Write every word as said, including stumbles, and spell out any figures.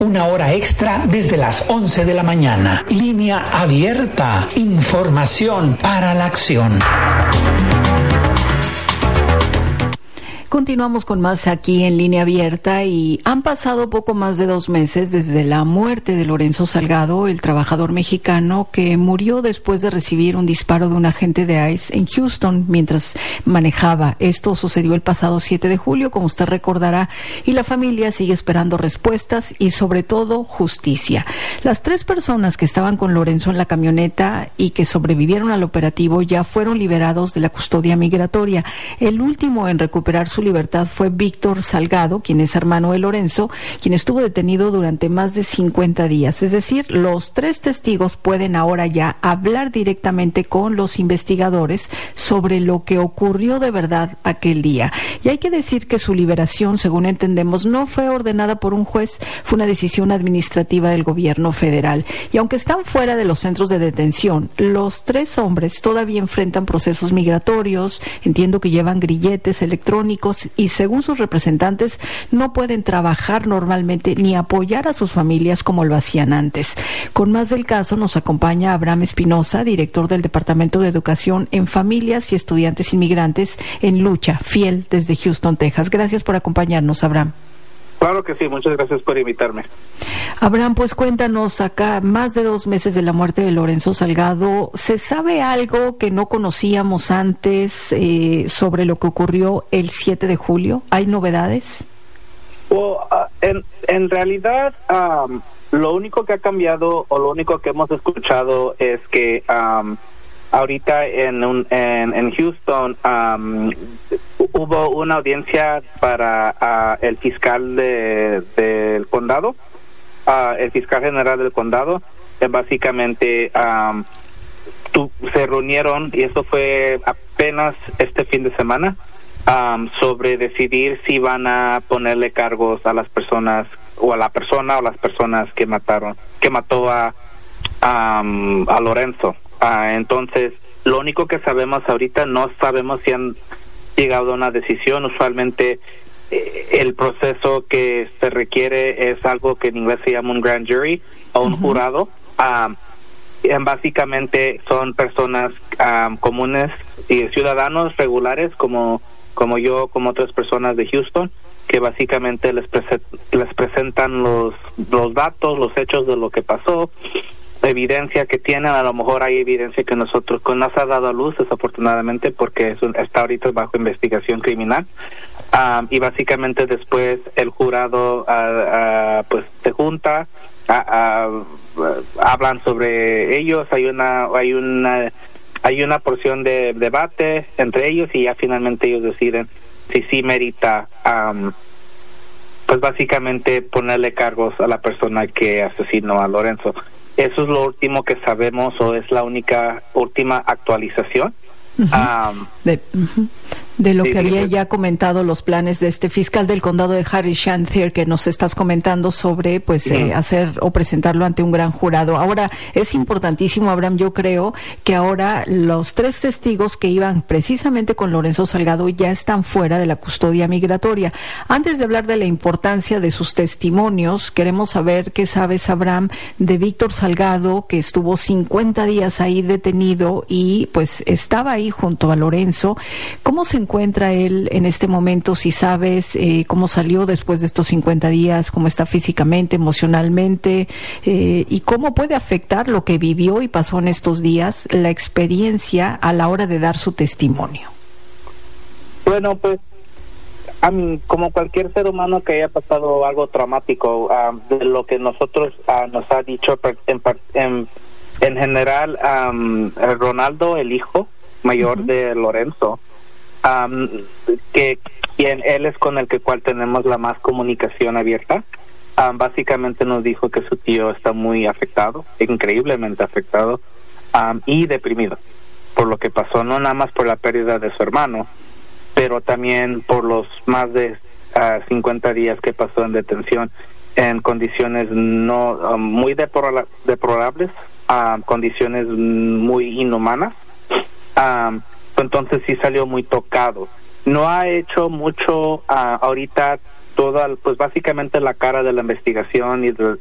Una hora extra desde las once de la mañana. Línea abierta. Información para la acción. Continuamos con más aquí en Línea Abierta y han pasado poco más de dos meses desde la muerte de Lorenzo Salgado, el trabajador mexicano que murió después de recibir un disparo de un agente de ICE en Houston mientras manejaba. Esto sucedió el pasado siete de julio, como usted recordará, y la familia sigue esperando respuestas y sobre todo justicia. Las tres personas que estaban con Lorenzo en la camioneta y que sobrevivieron al operativo ya fueron liberados de la custodia migratoria. El último en recuperar su libertad fue Víctor Salgado, quien es hermano de Lorenzo, quien estuvo detenido durante más de cincuenta días. Es decir, los tres testigos pueden ahora ya hablar directamente con los investigadores sobre lo que ocurrió de verdad aquel día. Y hay que decir que su liberación, según entendemos, no fue ordenada por un juez, fue una decisión administrativa del gobierno federal. Y aunque están fuera de los centros de detención, los tres hombres todavía enfrentan procesos migratorios, entiendo que llevan grilletes electrónicos y según sus representantes no pueden trabajar normalmente ni apoyar a sus familias como lo hacían antes. Con más del caso nos acompaña Abraham Espinosa, director del Departamento de Educación en Familias y Estudiantes Inmigrantes en Lucha, fiel desde Houston, Texas. Gracias por acompañarnos, Abraham. Claro que sí, muchas gracias por invitarme. Abraham, pues cuéntanos, acá más de dos meses de la muerte de Lorenzo Salgado, ¿se sabe algo que no conocíamos antes eh, sobre lo que ocurrió el siete de julio? ¿Hay novedades? Well, uh, en, en realidad, um, lo único que ha cambiado o lo único que hemos escuchado es que um, ahorita en, un, en, en Houston um, hubo una audiencia para uh, el fiscal de, del condado, uh, el fiscal general del condado, que básicamente um, tu, se reunieron, y eso fue apenas este fin de semana, um, sobre decidir si van a ponerle cargos a las personas, o a la persona o las personas que mataron, que mató a, um, a Lorenzo. Uh, entonces, lo único que sabemos ahorita, no sabemos si han llegado a una decisión. Usualmente eh, el proceso que se requiere es algo que en inglés se llama un grand jury o un uh-huh. jurado. Um, básicamente son personas um, comunes y ciudadanos regulares como como yo, como otras personas de Houston, que básicamente les, prese- les presentan los, los datos, los hechos de lo que pasó, evidencia que tienen. A lo mejor hay evidencia que nosotros que no se ha dado a luz, desafortunadamente, porque es un, está ahorita bajo investigación criminal. Um, y básicamente después el jurado uh, uh, pues se junta, uh, uh, uh, hablan sobre ellos, hay una hay una hay una porción de debate entre ellos y ya finalmente ellos deciden si sí merita um, pues básicamente ponerle cargos a la persona que asesinó a Lorenzo. Eso es lo último que sabemos, o es la única última actualización. Uh-huh. Um, de, uh-huh. de lo sí, que había sí, ya comentado los planes de este fiscal del condado de Harry Shanthier, que nos estás comentando sobre pues sí. eh, hacer o presentarlo ante un gran jurado. Ahora, es importantísimo, Abraham, yo creo que ahora los tres testigos que iban precisamente con Lorenzo Salgado ya están fuera de la custodia migratoria. Antes de hablar de la importancia de sus testimonios, queremos saber qué sabes, Abraham, de Víctor Salgado, que estuvo cincuenta días ahí detenido y pues estaba ahí junto a Lorenzo. ¿Cómo se encuentra él en este momento? Si sabes eh, cómo salió después de estos cincuenta días, cómo está físicamente, emocionalmente, eh, y cómo puede afectar lo que vivió y pasó en estos días, la experiencia a la hora de dar su testimonio. Bueno, pues a mí, como cualquier ser humano que haya pasado algo traumático, uh, de lo que nosotros uh, nos ha dicho en, en, en general, um, Ronaldo, el hijo mayor uh-huh. de Lorenzo, um, que quien él es con el que cual tenemos la más comunicación abierta, um, básicamente nos dijo que su tío está muy afectado, increíblemente afectado, um, y deprimido por lo que pasó, no nada más por la pérdida de su hermano, pero también por los más de uh, cincuenta días que pasó en detención en condiciones no uh, muy deplora- deplorables, uh, condiciones muy inhumanas. Um, entonces sí salió muy tocado. No ha hecho mucho uh, ahorita toda, pues básicamente la cara de la investigación y de,